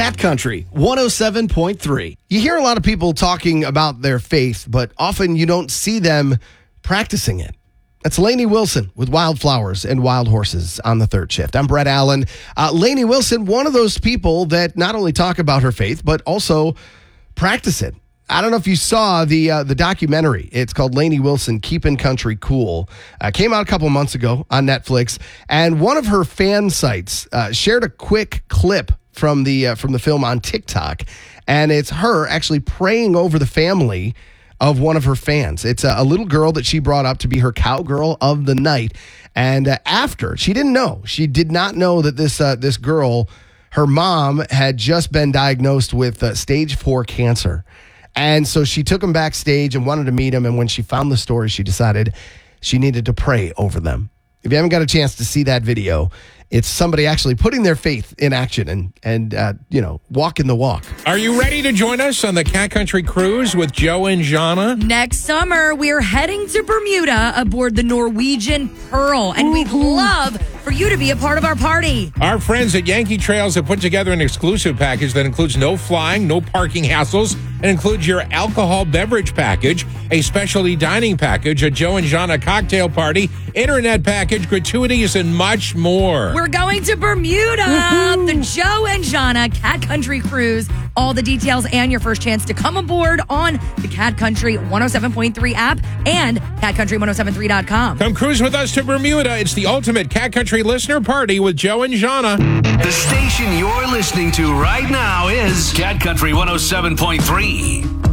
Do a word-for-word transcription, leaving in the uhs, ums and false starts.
Cat Country one oh seven point three. You hear a lot of people talking about their faith, but often you don't see them practicing it. That's Lainey Wilson with Wildflowers and Wild Horses on the third shift. I'm Brett Allen. Uh, Lainey Wilson, one of those people that not only talk about her faith, but also practice it. I don't know if you saw the uh, the documentary. It's called Lainey Wilson, Keeping Country Cool. Uh, came out a couple months ago on Netflix. And one of her fan sites uh, shared a quick clip from the uh, from the film on TikTok. And it's her actually praying over the family of one of her fans. It's a, a little girl that she brought up to be her cowgirl of the night. And uh, after, she didn't know. She did not know that this uh, this girl, her mom, had just been diagnosed with uh, stage four cancer. And so she took him backstage and wanted to meet him. And when she found the story, she decided she needed to pray over them. If you haven't got a chance to see that video, it's somebody actually putting their faith in action and, and uh, you know, walking the walk. Are you ready to join us on the Cat Country Cruise with Joe and Jana? Next summer, we're heading to Bermuda aboard the Norwegian Pearl, and we'd love for you to be a part of our party. Our friends at Yankee Trails have put together an exclusive package that includes no flying, no parking hassles, and includes your alcohol beverage package, a specialty dining package, a Joe and Jana cocktail party, internet package, gratuities, and much more. We're going to Bermuda, the Joe and Jana Cat Country Cruise. All the details and your first chance to come aboard on the Cat Country one oh seven point three app and cat country ten seventy-three dot com. Come cruise with us to Bermuda. It's the ultimate Cat Country listener party with Joe and Jana. The station you're listening to right now is Cat Country one oh seven point three.